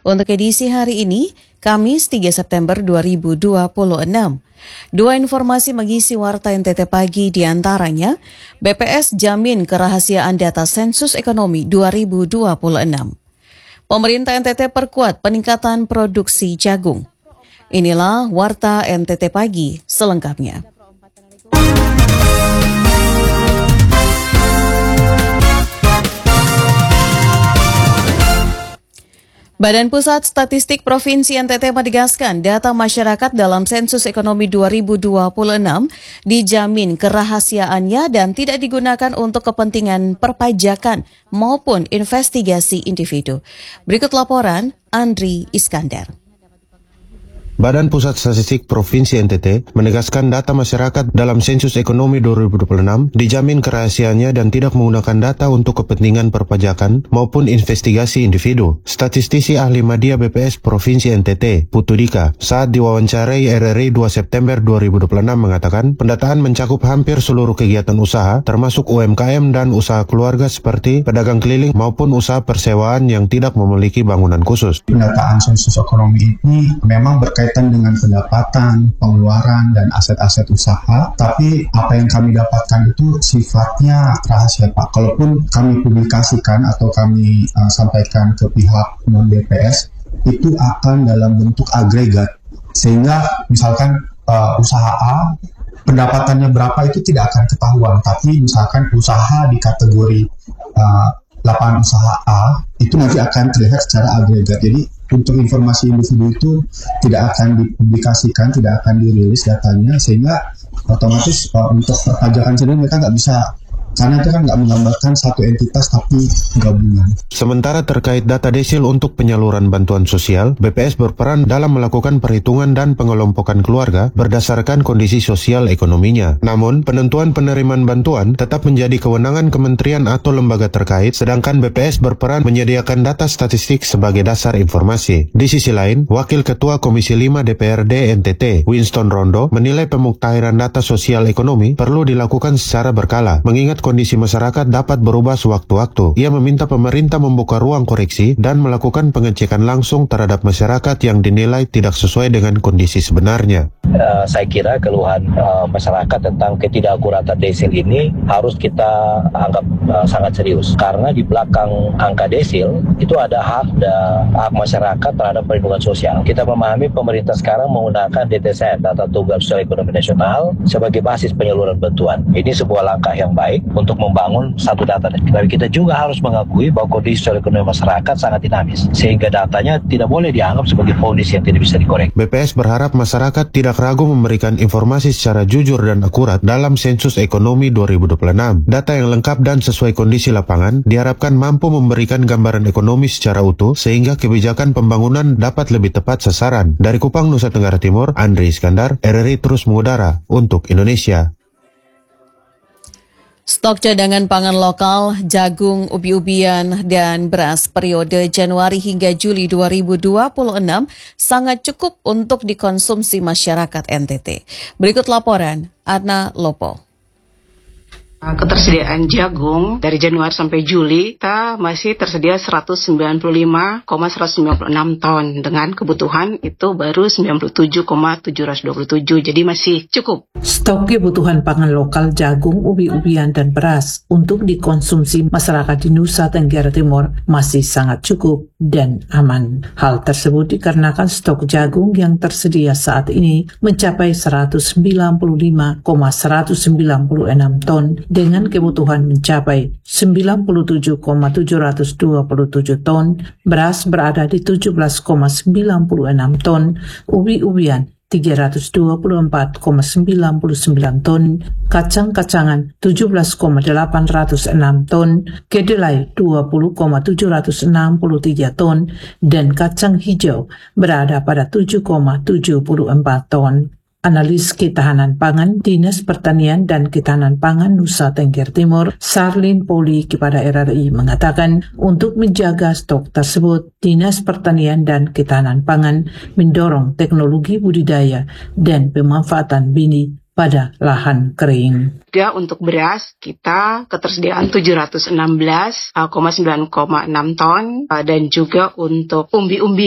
untuk edisi hari ini, Kamis 3 September 2026. Dua informasi mengisi Warta NTT Pagi diantaranya, BPS jamin kerahasiaan data sensus ekonomi 2026. Pemerintah NTT perkuat peningkatan produksi jagung. Inilah Warta NTT Pagi selengkapnya. Badan Pusat Statistik Provinsi NTT menegaskan data masyarakat dalam sensus ekonomi 2026 dijamin kerahasiaannya dan tidak digunakan untuk kepentingan perpajakan maupun investigasi individu. Berikut laporan Andri Iskandar. Badan Pusat Statistik Provinsi NTT menegaskan data masyarakat dalam sensus ekonomi 2026 dijamin kerahasiaannya dan tidak menggunakan data untuk kepentingan perpajakan maupun investigasi individu. Statistisi ahli media BPS Provinsi NTT, Putu Dika, saat diwawancarai RRI 2 September 2026 mengatakan pendataan mencakup hampir seluruh kegiatan usaha termasuk UMKM dan usaha keluarga seperti pedagang keliling maupun usaha persewaan yang tidak memiliki bangunan khusus. Pendataan sensus ekonomi ini memang berkaitan dengan pendapatan, pengeluaran, dan aset-aset usaha, tapi apa yang kami dapatkan itu sifatnya rahasia Pak. Kalaupun kami publikasikan atau kami sampaikan ke pihak non-BPS, itu akan dalam bentuk agregat, sehingga misalkan usaha A, pendapatannya berapa itu tidak akan ketahuan, tapi misalkan usaha di kategori lapangan usaha A, itu nanti akan terlihat secara agregat. Jadi untuk informasi individu itu tidak akan dipublikasikan, tidak akan dirilis datanya, sehingga otomatis untuk perpajakan sendiri mereka nggak bisa, karena itu kan nggak menggambarkan satu entitas tapi gabungan. Sementara terkait data desil untuk penyaluran bantuan sosial, BPS berperan dalam melakukan perhitungan dan pengelompokan keluarga berdasarkan kondisi sosial ekonominya. Namun, penentuan penerimaan bantuan tetap menjadi kewenangan kementerian atau lembaga terkait, sedangkan BPS berperan menyediakan data statistik sebagai dasar informasi. Di sisi lain, Wakil Ketua Komisi 5 DPRD NTT, Winston Rondo, menilai pemuktahiran data sosial ekonomi perlu dilakukan secara berkala, mengingat kondisi masyarakat dapat berubah sewaktu-waktu. Ia meminta pemerintah membuka ruang koreksi dan melakukan pengecekan langsung terhadap masyarakat yang dinilai tidak sesuai dengan kondisi sebenarnya. Saya kira keluhan masyarakat tentang ketidakakuratan desil ini harus kita anggap sangat serius. Karena di belakang angka desil itu ada hak masyarakat terhadap perlindungan sosial. Kita memahami pemerintah sekarang menggunakan DTSN, Data Tunggal Sosial Ekonomi Nasional, sebagai basis penyaluran bantuan. Ini sebuah langkah yang baik untuk membangun satu data. Tapi kita juga harus mengakui bahwa kondisi sosial ekonomi masyarakat sangat dinamis, sehingga datanya tidak boleh dianggap sebagai fondasi yang tidak bisa dikorek. BPS berharap masyarakat tidak ragu memberikan informasi secara jujur dan akurat dalam sensus ekonomi 2026. Data yang lengkap dan sesuai kondisi lapangan diharapkan mampu memberikan gambaran ekonomi secara utuh, sehingga kebijakan pembangunan dapat lebih tepat sasaran. Dari Kupang, Nusa Tenggara Timur, Andri Iskandar, RRI terus mengudara untuk Indonesia. Stok cadangan pangan lokal, jagung, ubi-ubian, dan beras periode Januari hingga Juli 2026 sangat cukup untuk dikonsumsi masyarakat NTT. Berikut laporan Adna Lopo. Ketersediaan jagung dari Januari sampai Juli kita masih tersedia 195,196 ton dengan kebutuhan itu baru 97,727, jadi masih cukup. Stok kebutuhan pangan lokal jagung, ubi-ubian dan beras untuk dikonsumsi masyarakat di Nusa Tenggara Timur masih sangat cukup dan aman. Hal tersebut dikarenakan stok jagung yang tersedia saat ini mencapai 195,196 ton dengan kebutuhan mencapai 97,727 ton, beras berada di 17,96 ton, ubi-ubian 324,99 ton, kacang-kacangan 17,806 ton, kedelai 20,763 ton, dan kacang hijau berada pada 7,74 ton. Analis Ketahanan Pangan Dinas Pertanian dan Ketahanan Pangan Nusa Tenggara Timur, Sarlin Poli kepada RRI mengatakan untuk menjaga stok tersebut, Dinas Pertanian dan Ketahanan Pangan mendorong teknologi budidaya dan pemanfaatan benih pada lahan kering. Untuk beras, kita ketersediaan 716,9,6 ton dan juga untuk umbi-umbi